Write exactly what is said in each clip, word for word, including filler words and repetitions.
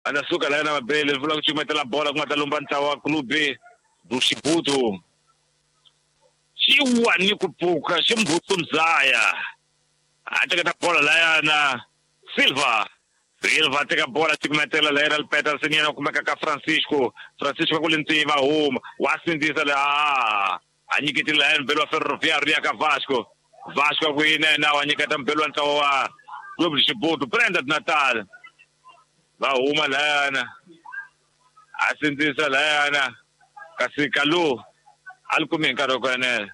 anasuka la na mabele vula kuchumetela bola kuma talumba ntawa klube do Chibuto chiwa ni kupuka Chimbuto mzaya ataka bola la yana Silva Silva ataka bola chikumetela la era Peterson yana kumeka ka Francisco Francisco kulintima home wasindisa la anyikitila yana belo Ferroviário ya ka Vasco Vasco kuina na wanyikata mbelo ntawa clube do Chibuto prenda Natal va uma lana asindisa lana kasikalu alkuminka rokane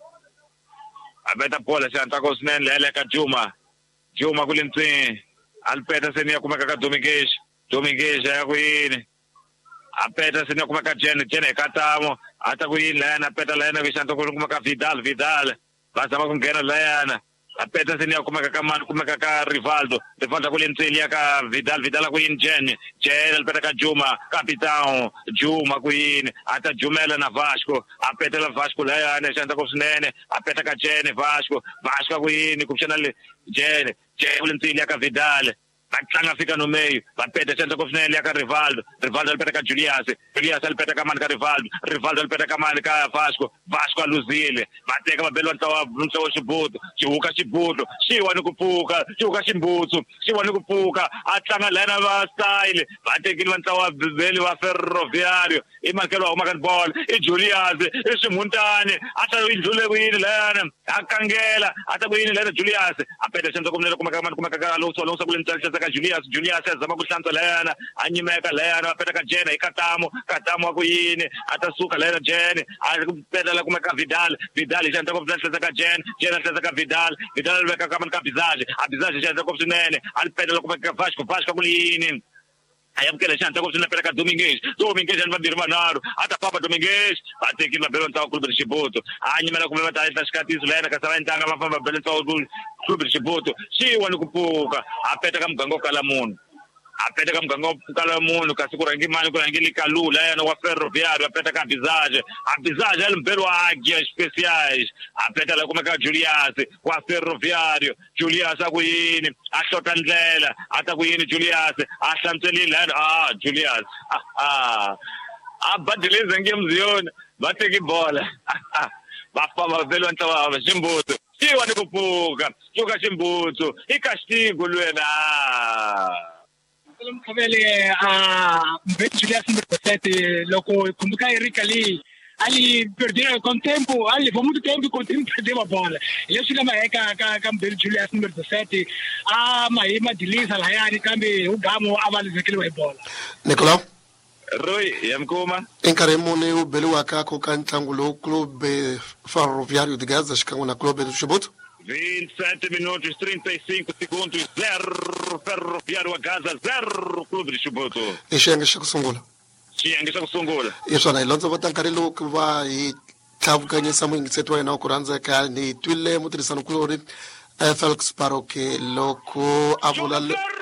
abeta bola santa kosnen lele ka Juma Juma kulimtsi alpeta senia kumeka ka Domingues Domingues ya kuini apeta senia kumeka Jen Jen katamo ata kuini lana peta lana visanta kumeka Vidal Vidal basa makungena lana apeta senia kumeka kama kumeka ka Rivaldo Rivaldo kulimtsi ka Vidal Vidal kuini Jen Jen alpeta ka Juma capitão Juma kuini ata Jumela na Vasco apeta la Vasco lana santa kosnene apeta ka Jen Vasco Vasco kuini kushana Jen Jen kulimtsi ka Vidal Batlanga fika no meio, bapeta senta kofnele ka Rivaldo, Rivaldo alpeta ka Julias, Julias alpeta ka man ka Rivaldo, Rivaldo alpeta ka man ka Vasco, Vasco aluzile, bateka mabelo ntawa ntawa Chibuto, chihuka Chibuto, chiwa nikupuka, chihuka Chimbuto, chiwa nikupuka, atlanga lena va style, bateki ntawa beli wa Ferroviário, imakelo uma kan ball, e Julias, e Simuntane, ata indule kuini lena, akangela, ata kuini lena Julias, apeta senta kofnele kuma ka man kuma ka Alonso Alonso kulintalisa ka Julius Julius azama kuhlanza lana anyimeka lana apeta ka Jena ikatamo katamo kuyini atasuka lana Jena akupeta la kuma ka Vidal Vidal janta ko kuhlanza ka Jena Jena hlanza ka Vidal Vidal beka kama ka Bizaje Abizaje janta ko sinene alpeta la kuma ka Vasco Vasco kulini ayamkela janta ko sinene ka Domingues Domingues janta birmanaro ata Papa Domingues ateki na belo ntawa clube de Chibuto anyimela kuma bata taskati lana ka sarantanga mafamba belo ntawa clube de Chibuto chiwa nikupuka apeta ka mgango kala munhu apeta ka mgango kala munhu kasi kurangi mani kurangi likalula yana wa Ferroviário apeta ka Bizaje Bizaje alimbelo águia especiais apeta la kuma ka Julias wa Ferroviário Julias akuyini ahlota ndlela ata kuyini Julias ahlanzelile ah Julias ah abadilize ngemziyona bateki bola bafama velo ntawa Chimbuto chiwa nikupuka chuka Chimbuto ikastigo lwena Mkabele a Mbeti Julias numero sete loko kumbuka Erika ali ali perdeu com tempo ali foi muito tempo com tempo perdeu a bola ele chega mais ka ka ka Mbeti Julias numero sete a mai madiliza la yani kambe ugamo avalize kile wa bola Nicolau Roy yamkuma encaremos o belo waka ko kantangulo clube Ferroviário de Gaza chegando na clube do Chibuto vinte e sete minutos trinta e cinco segundos zero Ferroviário a Gaza zero clube de Chibuto Ixenga shakusungula Xianga shakusungula Yesona ilonzo vatankarelo kuva i tavukanye samu ingisetwa na kuranza ka ni twile mutrisano kulori Felix Paroke loko avula